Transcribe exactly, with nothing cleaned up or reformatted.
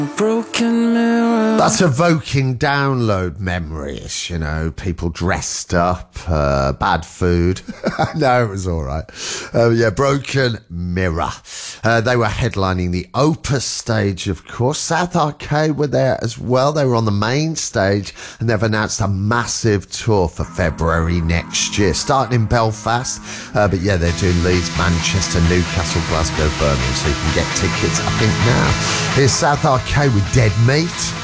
Broken mirror. That's evoking download memories, you know, people dressed up, uh, bad food. No, it was all right. Uh, yeah, Broken Mirror. Uh, they were headlining the Opus stage, of course. South Arcade were there as well. They were on the main stage, and they've announced a massive tour for February next year, starting in Belfast. Uh, but yeah, they're doing Leeds, Manchester, Newcastle, Glasgow, Birmingham, so you can get tickets, I think, now. Here's South Arcade with Dead Meat.